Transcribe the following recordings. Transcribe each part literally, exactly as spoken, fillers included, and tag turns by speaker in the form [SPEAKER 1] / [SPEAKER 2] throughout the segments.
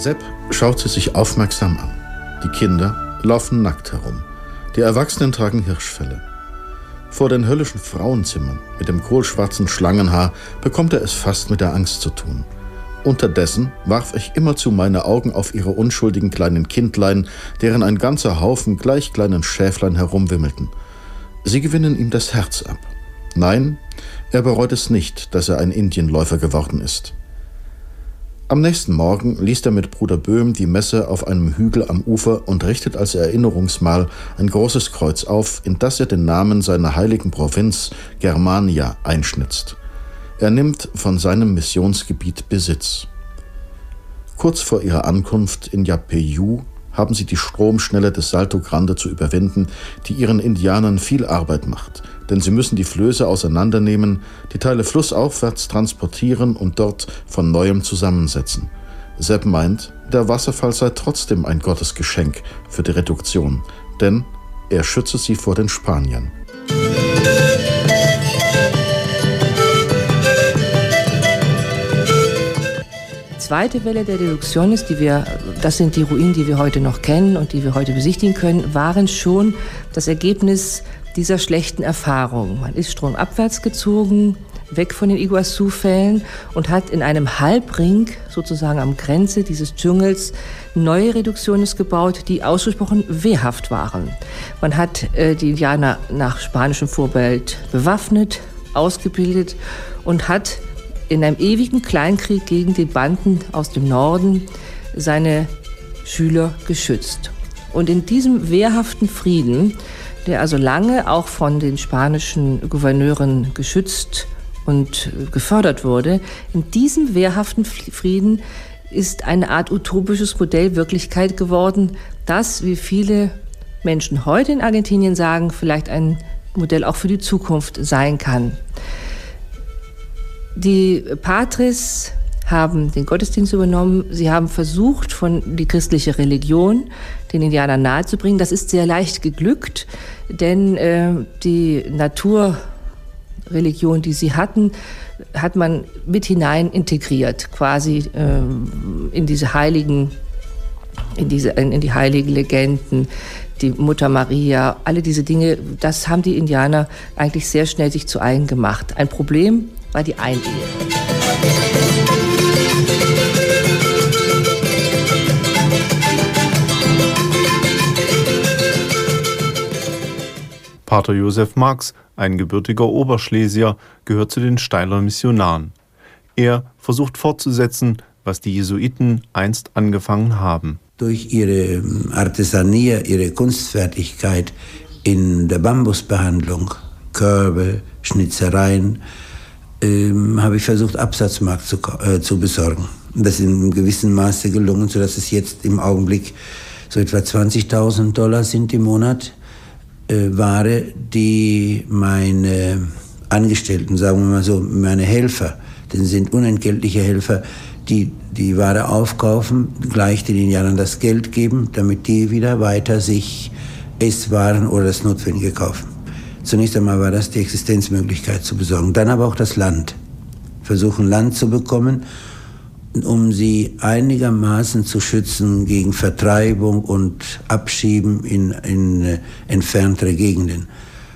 [SPEAKER 1] Sepp schaut sie sich aufmerksam an. Die Kinder laufen nackt herum. Die Erwachsenen tragen Hirschfelle. Vor den höllischen Frauenzimmern mit dem kohlschwarzen Schlangenhaar bekommt er es fast mit der Angst zu tun. Unterdessen warf ich immerzu meine Augen auf ihre unschuldigen kleinen Kindlein, deren ein ganzer Haufen gleich kleinen Schäflein herumwimmelten. Sie gewinnen ihm das Herz ab. Nein, er bereut es nicht, dass er ein Indienläufer geworden ist. Am nächsten Morgen liest er mit Bruder Böhm die Messe auf einem Hügel am Ufer und richtet als Erinnerungsmal ein großes Kreuz auf, in das er den Namen seiner heiligen Provinz Germania einschnitzt. Er nimmt von seinem Missionsgebiet Besitz. Kurz vor ihrer Ankunft in Yapeyú haben sie die Stromschnelle des Salto Grande zu überwinden, die ihren Indianern viel Arbeit macht, denn sie müssen die Flöße auseinandernehmen, die Teile flussaufwärts transportieren und dort von Neuem zusammensetzen. Sepp meint, der Wasserfall sei trotzdem ein Gottesgeschenk für die Reduktion, denn er schütze sie vor den Spaniern.
[SPEAKER 2] Die zweite Welle der Reduktion ist, die wir, das sind die Ruinen, die wir heute noch kennen und die wir heute besichtigen können, waren schon das Ergebnis dieser schlechten Erfahrung. Man ist stromabwärts gezogen, weg von den Iguazu-Fällen und hat in einem Halbring, sozusagen am Grenze dieses Dschungels, neue Reduktionen gebaut, die ausgesprochen wehrhaft waren. Man hat äh, die Indianer nach spanischem Vorbild bewaffnet, ausgebildet und hat in einem ewigen Kleinkrieg gegen die Banden aus dem Norden seine Schüler geschützt. Und in diesem wehrhaften Frieden, der also lange auch von den spanischen Gouverneuren geschützt und gefördert wurde, in diesem wehrhaften Frieden ist eine Art utopisches Modell Wirklichkeit geworden, das, wie viele Menschen heute in Argentinien sagen, vielleicht ein Modell auch für die Zukunft sein kann. Die Patres haben den Gottesdienst übernommen. Sie haben versucht, von die christliche Religion den Indianern nahezubringen. Das ist sehr leicht geglückt, denn äh, die Naturreligion, die sie hatten, hat man mit hinein integriert, quasi äh, in diese heiligen, in diese, in die heiligen Legenden, die Mutter Maria, alle diese Dinge. Das haben die Indianer eigentlich sehr schnell sich zu eigen gemacht. Ein Problem war die Einehe.
[SPEAKER 3] Pater Josef Marx, ein gebürtiger Oberschlesier, gehört zu den Steyler Missionaren. Er versucht fortzusetzen, was die Jesuiten einst angefangen haben.
[SPEAKER 4] Durch ihre Artesanie, ihre Kunstfertigkeit in der Bambusbehandlung, Körbe, Schnitzereien, ähm, habe ich versucht, Absatzmarkt zu, äh, zu besorgen. Das ist in einem gewissen Maße gelungen, sodass es jetzt im Augenblick so etwa zwanzigtausend Dollar sind im Monat. Äh, Ware, die meine Angestellten, sagen wir mal so, meine Helfer, das sind unentgeltliche Helfer, die die Ware aufkaufen, gleich den Indianern das Geld geben, damit die wieder weiter sich Esswaren oder das Notwendige kaufen. Zunächst einmal war das die Existenzmöglichkeit zu besorgen, dann aber auch das Land. Versuchen Land zu bekommen, um sie einigermaßen zu schützen gegen Vertreibung und Abschieben in, in äh, entferntere Gegenden.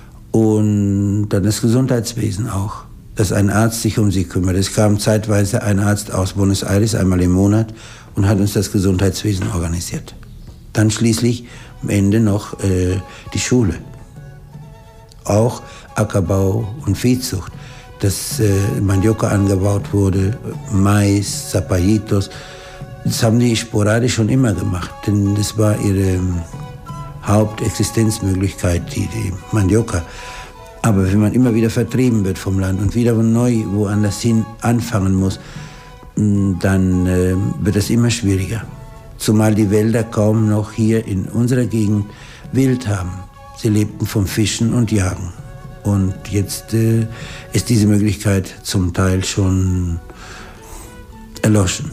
[SPEAKER 4] Und dann das Gesundheitswesen auch, dass ein Arzt sich um sie kümmert. Es kam zeitweise ein Arzt aus Buenos Aires einmal im Monat und hat uns das Gesundheitswesen organisiert. Dann schließlich am Ende noch äh, die Schule. Auch Ackerbau und Viehzucht, dass äh, Mandioca angebaut wurde, Mais, Zapallitos. Das haben die sporadisch schon immer gemacht, denn das war ihre ähm, Hauptexistenzmöglichkeit, die, die Mandioca. Aber wenn man immer wieder vertrieben wird vom Land und wieder neu woanders hin anfangen muss, dann äh, wird es immer schwieriger. Zumal die Wälder kaum noch hier in unserer Gegend Wild haben. Sie lebten vom Fischen und Jagen. Und jetzt äh, ist diese Möglichkeit zum Teil schon erloschen.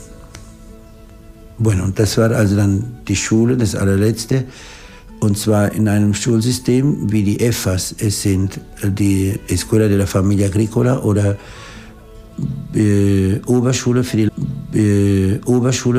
[SPEAKER 4] Bueno, und das war also dann die Schule, das allerletzte. Und zwar in einem Schulsystem, wie die E F As es sind, die Escuela de la Familia Agrícola oder äh, Oberschule für die äh, Oberschule